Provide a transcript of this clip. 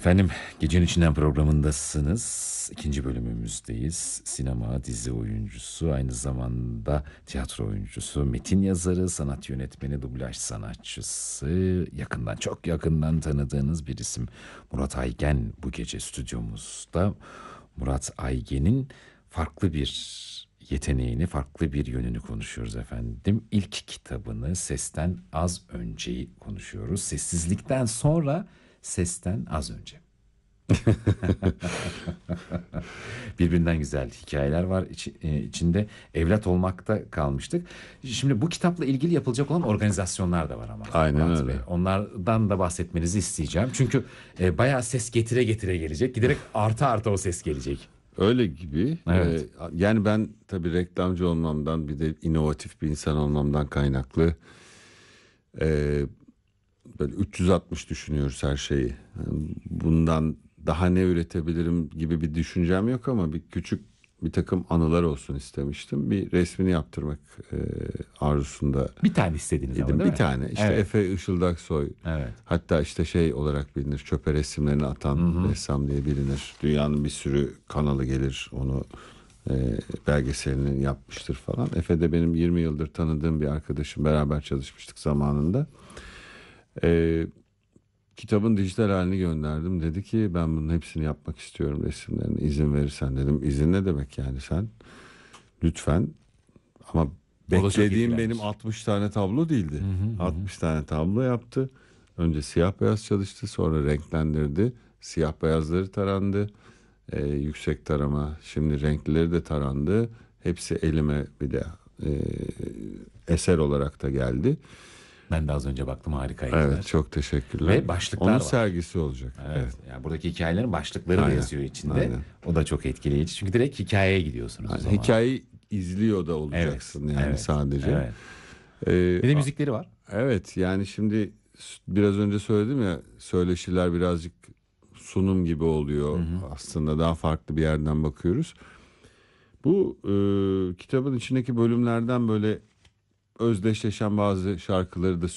Efendim, Gecenin İçinden programındasınız. İkinci bölümümüzdeyiz. Sinema, dizi oyuncusu, aynı zamanda tiyatro oyuncusu, metin yazarı, sanat yönetmeni, dublaj sanatçısı, çok yakından tanıdığınız bir isim. Murat Aygen bu gece stüdyomuzda. Murat Aygen'in farklı bir yeteneğini, farklı bir yönünü konuşuyoruz efendim. İlk kitabını Sesten Az Önce'yi konuşuyoruz. Sessizlikten sonra Sesten Az Önce. Birbirinden güzel hikayeler var içinde. Evlat olmakta kalmıştık. Şimdi bu kitapla ilgili yapılacak olan organizasyonlar da var ama. Aynen Murat öyle. Bey. Onlardan da bahsetmenizi isteyeceğim. Çünkü bayağı ses getire getire gelecek. Giderek arta o ses gelecek. Öyle gibi. Evet. Yani ben tabii reklamcı olmamdan, bir de inovatif bir insan olmamdan kaynaklı böyle 360 düşünüyoruz her şeyi. Yani bundan daha ne üretebilirim gibi bir düşüncem yok ama bir takım anılar olsun istemiştim. Bir resmini yaptırmak arzusunda Bir tane istediniz ama idim. değil Bir mi? tane işte Evet. Efe Işıldaksoy, Evet. hatta işte şey olarak bilinir, çöpe resimlerini atan ressam diye bilinir. Dünyanın bir sürü kanalı gelir onu belgeselini yapmıştır falan. Efe de benim 20 yıldır tanıdığım bir arkadaşım, beraber çalışmıştık zamanında. Kitabın dijital halini gönderdim. Dedi ki ben bunun hepsini yapmak istiyorum, resimlerini, izin verirsen. Dedim izin ne demek yani, sen lütfen. Ama O da çok beklediğim etkilenmiş. benim 60 tane tablo değildi. 60 tane tablo yaptı. Önce siyah beyaz çalıştı, sonra renklendirdi. Siyah beyazları tarandı. Yüksek tarama. Şimdi renklileri de tarandı. Hepsi elime bir de eser olarak da geldi. Ben de az önce baktım, harikaydı. Evet, çok teşekkürler. Ve başlıklar Onun var. sergisi olacak. Evet. Yani buradaki hikayelerin başlıkları da Aynen, yazıyor içinde. aynen. O da çok etkileyici. Çünkü direkt hikayeye gidiyorsunuz o Yani zaman. hikayeyi izliyor da olacaksın yani evet, sadece. evet. Ee, Bir de müzikleri var. evet, yani şimdi biraz önce söyledim ya, söyleşiler birazcık sunum gibi oluyor. Aslında daha farklı bir yerden bakıyoruz. Bu kitabın içindeki bölümlerden böyle özdeşleşen bazı şarkıları da